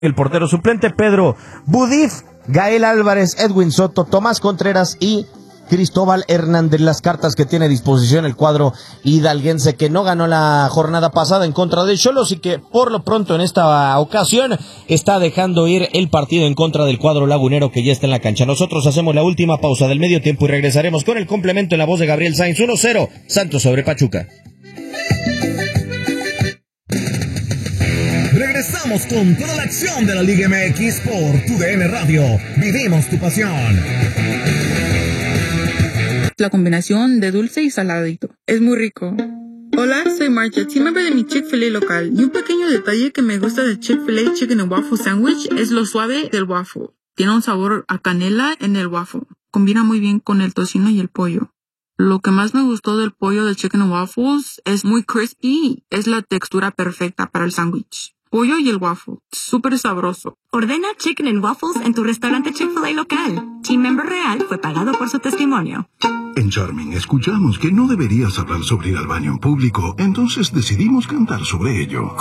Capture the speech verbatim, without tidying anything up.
el portero suplente Pedro Budif, Gael Álvarez, Edwin Soto, Tomás Contreras y Cristóbal Hernández. Las cartas que tiene a disposición el cuadro hidalguense, que no ganó la jornada pasada en contra de Xolos y que por lo pronto en esta ocasión está dejando ir el partido en contra del cuadro lagunero, que ya está en la cancha. Nosotros hacemos la última pausa del medio tiempo y regresaremos con el complemento en la voz de Gabriel Sainz. uno cero Santos sobre Pachuca. Regresamos con toda la acción de la Liga M X por tu D N Radio. Vivimos tu pasión. La combinación de dulce y saladito. Es muy rico. Hola, soy Marcia, team member de mi Chick-fil-A local. Y un pequeño detalle que me gusta del Chick-fil-A Chicken and Waffle Sandwich es lo suave del waffle. Tiene un sabor a canela en el waffle. Combina muy bien con el tocino y el pollo. Lo que más me gustó del pollo de Chicken and Waffles es muy crispy. Es la textura perfecta para el sándwich. Pollo y el waffle. Súper sabroso. Ordena Chicken and Waffles en tu restaurante Chick-fil-A local. Team member real fue pagado por su testimonio. En Charming escuchamos que no deberías hablar sobre ir al baño en público, entonces decidimos cantar sobre ello.